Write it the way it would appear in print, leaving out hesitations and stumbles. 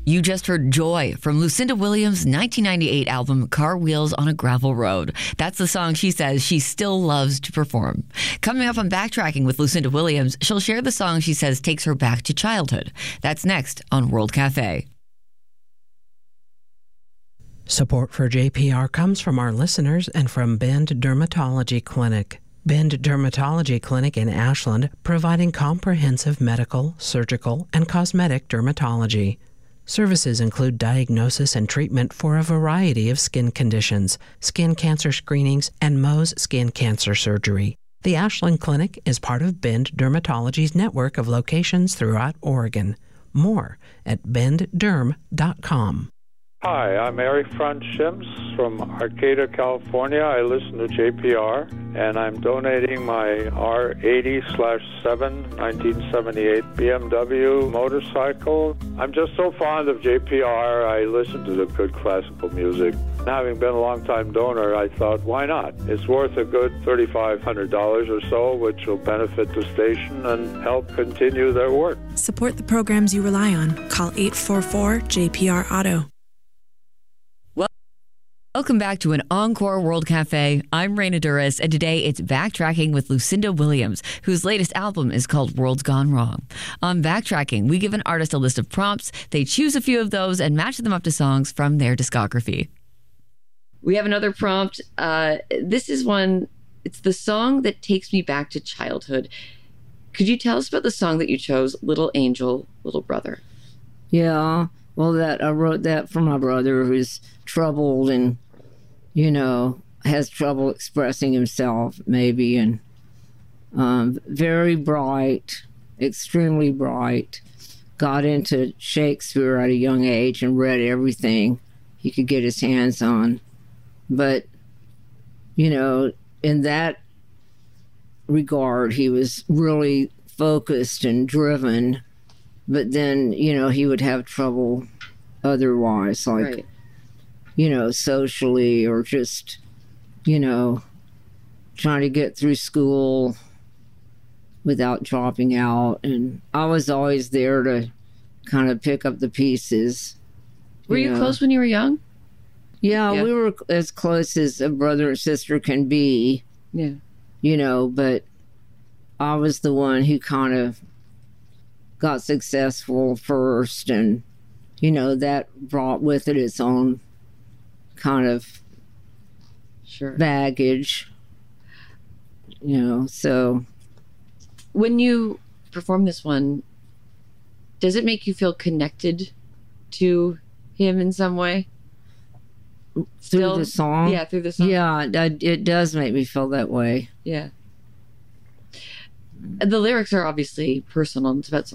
You just heard Joy from Lucinda Williams' 1998 album Car Wheels on a Gravel Road. That's the song she says she still loves to perform. Coming up on Backtracking with Lucinda Williams, she'll share the song she says takes her back to childhood. That's next on World Cafe. Support for JPR comes from our listeners and from Bend Dermatology Clinic. Bend Dermatology Clinic in Ashland, providing comprehensive medical, surgical, and cosmetic dermatology. Services include diagnosis and treatment for a variety of skin conditions, skin cancer screenings, and Mohs skin cancer surgery. The Ashland Clinic is part of Bend Dermatology's network of locations throughout Oregon. More at bendderm.com. Hi, I'm Eric Franz Schims from Arcata, California. I listen to JPR, and I'm donating my R80/7 1978 BMW motorcycle. I'm just so fond of JPR. I listen to the good classical music. Having been a long-time donor, I thought, why not? It's worth a good $3,500 or so, which will benefit the station and help continue their work. Support the programs you rely on. Call 844-JPR-AUTO. Welcome back to an Encore World Cafe. I'm Raina Duras, and today it's Backtracking with Lucinda Williams, whose latest album is called World's Gone Wrong. On Backtracking, we give an artist a list of prompts. They choose a few of those and match them up to songs from their discography. We have another prompt. This is one, it's the song that takes me back to childhood. Could you tell us about the song that you chose, Little Angel, Little Brother? Yeah, well, I wrote that for my brother who's troubled and has trouble expressing himself, maybe, and very bright, extremely bright. Got into Shakespeare at a young age and read everything he could get his hands on. But, in that regard, he was really focused and driven. But then, he would have trouble otherwise, like... Right. Socially, or just, trying to get through school without dropping out. And I was always there to kind of pick up the pieces. Were you close when you were young? Yeah, we were as close as a brother and sister can be. Yeah. But I was the one who kind of got successful first. And, that brought with it its own kind of baggage, so. When you perform this one, does it make you feel connected to him in some way? Through the song? Yeah, through the song. Yeah, it does make me feel that way. Yeah. The lyrics are obviously personal. It's about